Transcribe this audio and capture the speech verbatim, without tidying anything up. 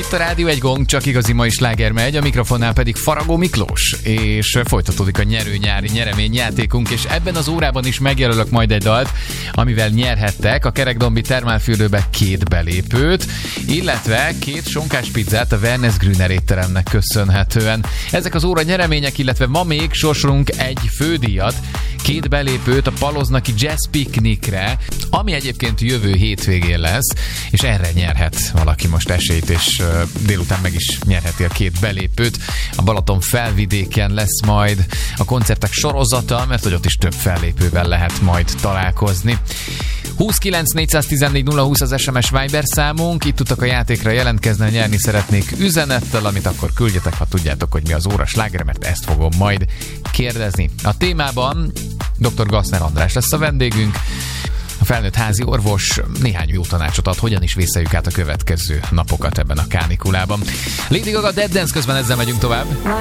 itt a Rádió egy Gong, csak igazi mai sláger megy, a mikrofonnál pedig Faragó Miklós, és folytatódik a nyerő-nyári nyereményjátékunk, és ebben az órában is megjelölök majd egy dalt, amivel nyerhettek a Kerekdombi termálfürdőbe két belépőt, illetve két sonkás pizzát a Wernesgrüner étteremnek köszönhetően. Ezek az óra nyeremények, illetve ma még sorsolunk egy fődíjat, két belépőt a Paloznaki Jazz Picnicre, ami egyébként jövő hétvégén lesz, és erre nyerhet valaki most esélyt, és délután meg is nyerheti a két belépőt. A Balaton felvidéken lesz majd a koncertek sorozata, mert hogy ott is több fellépővel lehet majd találkozni. huszonkilenc négyszáztizennégy nulla húsz az es em es Viber számunk, itt tudtak a játékra jelentkezni, nyerni szeretnék üzenettel, amit akkor küldjetek, ha tudjátok, hogy mi az óra sláger, mert ezt fogom majd kérdezni. A témában doktor Gassner András lesz a vendégünk, a felnőtt házi orvos néhány jó tanácsot ad, hogyan is vészeljük át a következő napokat ebben a kánikulában. Lady Gaga Dead Dance, közben ezzel megyünk tovább.